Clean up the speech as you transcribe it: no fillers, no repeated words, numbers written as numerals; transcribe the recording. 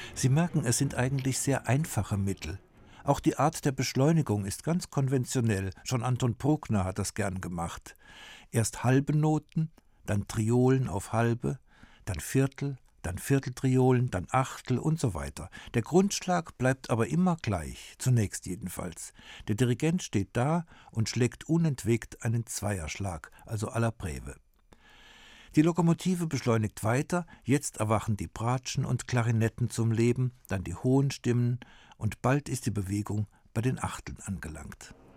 Sie merken, es sind eigentlich sehr einfache Mittel. Auch die Art der Beschleunigung ist ganz konventionell. Schon Anton Bruckner hat das gern gemacht. Erst halbe Noten, dann Triolen auf halbe, dann Vierteltriolen, dann Achtel und so weiter. Der Grundschlag bleibt aber immer gleich, zunächst jedenfalls. Der Dirigent steht da und schlägt unentwegt einen Zweierschlag, also alla breve. Die Lokomotive beschleunigt weiter, jetzt erwachen die Bratschen und Klarinetten zum Leben, dann die hohen Stimmen und bald ist die Bewegung bei den Achteln angelangt.